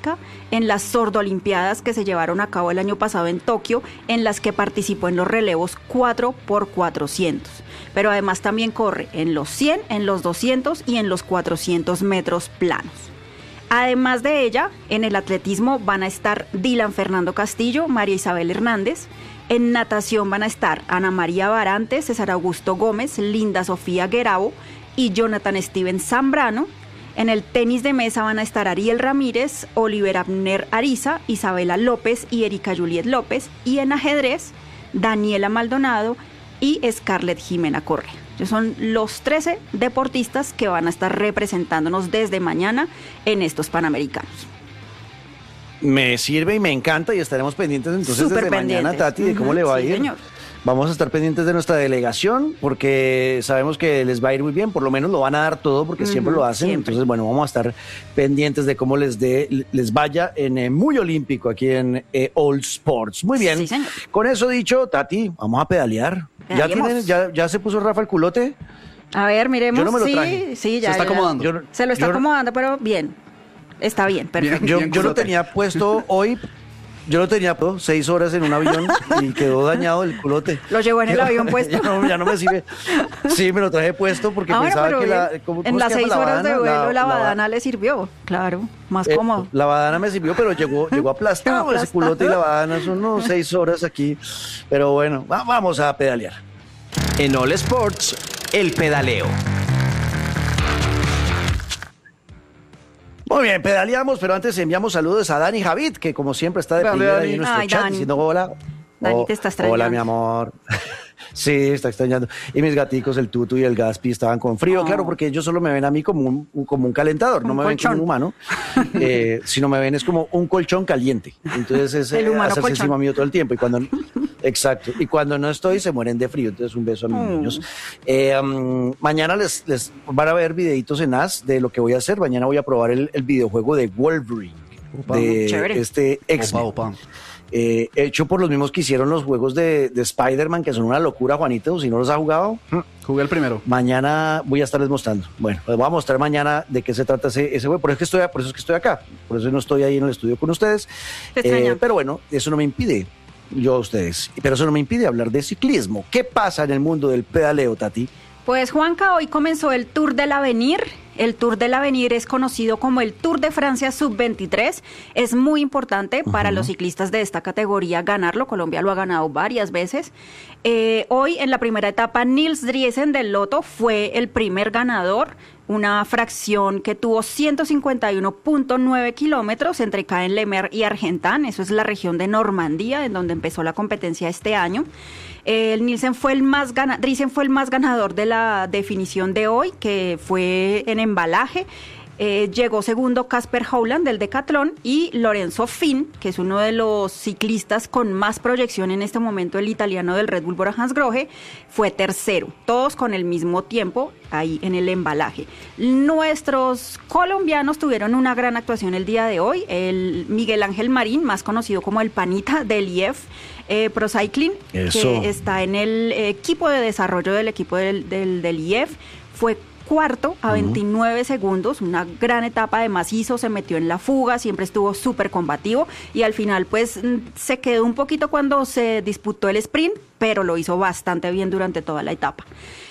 olímpica en las sordolimpiadas que se llevaron a cabo el año pasado en Tokio, en las que participó en los relevos 4x400. Pero además también corre en los 100, en los 200 y en los 400 metros planos. Además de ella, en el atletismo van a estar Dylan Fernando Castillo, María Isabel Hernández. En natación van a estar Ana María Barante, César Augusto Gómez, Linda Sofía Guerabo y Jonathan Steven Zambrano. En el tenis de mesa van a estar Ariel Ramírez, Oliver Abner Ariza, Isabela López y Erika Juliet López. Y en ajedrez, Daniela Maldonado y Scarlett Jimena Correa. Son los 13 deportistas que van a estar representándonos desde mañana en estos Panamericanos. Me sirve y me encanta y estaremos pendientes entonces Súper desde pendientes. Mañana, Tati, de cómo le va a ir. Señor. Vamos a estar pendientes de nuestra delegación porque sabemos que les va a ir muy bien, por lo menos lo van a dar todo porque siempre lo hacen. Siempre. Entonces, bueno, vamos a estar pendientes de cómo les vaya en Muy Olímpico aquí en All Sports. Muy bien. Sí, señor. Con eso dicho, Tati, vamos a pedalear. Pedaleemos. ¿Ya se puso Rafa el culote? A ver, miremos. Yo no me lo traje. Sí, ya. Se está acomodando. Se lo está acomodando, pero bien. Está bien, perfecto. Yo lo tenía puesto hoy. Yo lo tenía 6 horas en un avión y quedó dañado el culote. ¿Lo llevó en el avión puesto? Ya no me sirve. Sí, me lo traje puesto porque pensaba que en las 6 horas de vuelo la badana le sirvió. Claro, más cómodo. La badana me sirvió, pero llegó aplastado ese culote y la badana. Son unos 6 horas aquí. Pero bueno, vamos a pedalear. En All Sports, el pedaleo. Muy bien, pedaleamos, pero antes enviamos saludos a Dani Javid, que como siempre está de primera ahí en nuestro chat Dani. diciendo hola. Dani, te está extrañando. Hola, mi amor. Sí, está extrañando. Y mis gaticos, el Tutu y el Gaspi, estaban con frío, claro, porque ellos solo me ven a mí como un calentador, no me ven como un humano, sino me ven es como un colchón caliente. Entonces es hacerse encima mío todo el tiempo. Exacto. Y cuando no estoy, se mueren de frío. Entonces, un beso a mis niños. Mañana les van a ver videitos en As de lo que voy a hacer. Mañana voy a probar el videojuego de Wolverine. Chévere. Este X-Men. Hecho por los mismos que hicieron los juegos de Spider-Man, que son una locura, Juanito, si no los ha jugado. Jugué el primero. Mañana voy a estarles mostrando. Bueno, les voy a mostrar mañana de qué se trata ese juego. Por eso es que estoy acá. Por eso no estoy ahí en el estudio con ustedes. Pero bueno, eso no me impide, yo a ustedes, pero eso no me impide hablar de ciclismo. ¿Qué pasa en el mundo del pedaleo, Tati? Pues Juanca, hoy comenzó el Tour del Avenir. El Tour del Avenir es conocido como el Tour de Francia Sub-23. Es muy importante para los ciclistas de esta categoría ganarlo. Colombia lo ha ganado varias veces. Hoy en la primera etapa, Nils Driesen del Lotto fue el primer ganador. Una fracción que tuvo 151.9 kilómetros entre Caen-le-Mer y Argentan. Eso es la región de Normandía, en donde empezó la competencia este año. Driesen fue el más ganador de la definición de hoy, que fue en embalaje. Llegó segundo Casper Howland del Decathlon y Lorenzo Finn, que es uno de los ciclistas con más proyección en este momento, el italiano del Red Bull Bora Hansgrohe, fue tercero, todos con el mismo tiempo ahí en el embalaje. Nuestros colombianos tuvieron una gran actuación el día de hoy. El Miguel Ángel Marín, más conocido como el Panita del IEF Pro Cycling, que está en el equipo de desarrollo del equipo del IEF, fue cuarto a 29 segundos, una gran etapa de macizo, se metió en la fuga, siempre estuvo súper combativo y al final pues se quedó un poquito cuando se disputó el sprint, pero lo hizo bastante bien durante toda la etapa.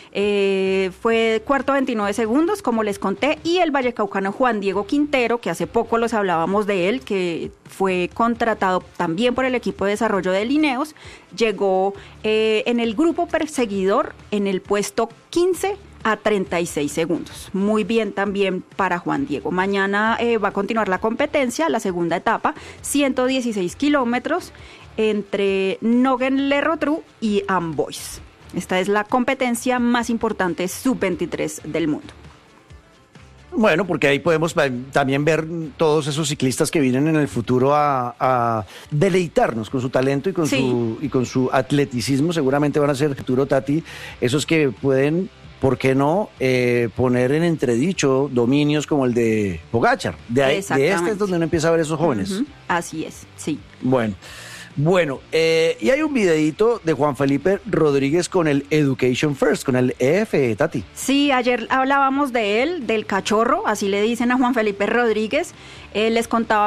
Fue cuarto a 29 segundos, como les conté, y el vallecaucano Juan Diego Quintero, que hace poco los hablábamos de él, que fue contratado también por el equipo de desarrollo de Lineos, llegó en el grupo perseguidor en el puesto 15 a 36 segundos. Muy bien también para Juan Diego. Mañana va a continuar la competencia, la segunda etapa, 116 kilómetros entre Nogent-le-Rotrou y Amboise. Esta es la competencia más importante sub-23 del mundo. Bueno, porque ahí podemos también ver todos esos ciclistas que vienen en el futuro a deleitarnos con su talento y con su atleticismo. Seguramente van a ser futuro, Tati, esos que pueden, ¿por qué no poner en entredicho dominios como el de Pogačar? De este es donde uno empieza a ver esos jóvenes. Así es, sí. Bueno, y hay un videíto de Juan Felipe Rodríguez con el Education First, con el EF, Tati. Sí, ayer hablábamos de él, del cachorro, así le dicen a Juan Felipe Rodríguez. Les contaba